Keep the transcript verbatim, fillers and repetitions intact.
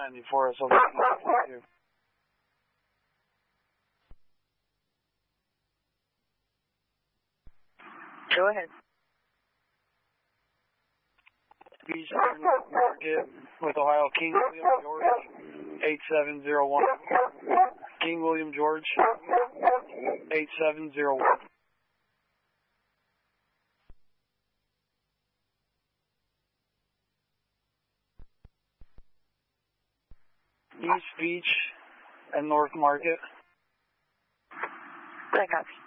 ninety-four is over. Go ahead. Eastern Market with Ohio, King William George, eight seven zero one. King William George, eight seven zero one. East Beach and North Market. I copy.